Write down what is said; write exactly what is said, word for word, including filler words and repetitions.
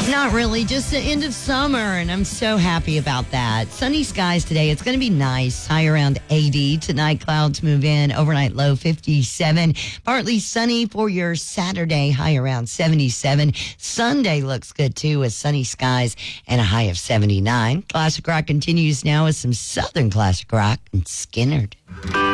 Not really, just the end of summer, and I'm so happy about that. Sunny skies today. It's going to be nice. High around eighty. Tonight, clouds move in. Overnight low fifty-seven. Partly sunny for your Saturday. High around seventy-seven. Sunday looks good, too, with sunny skies and a high of seventy-nine. Classic rock continues now with some Southern classic rock and Skynyrd.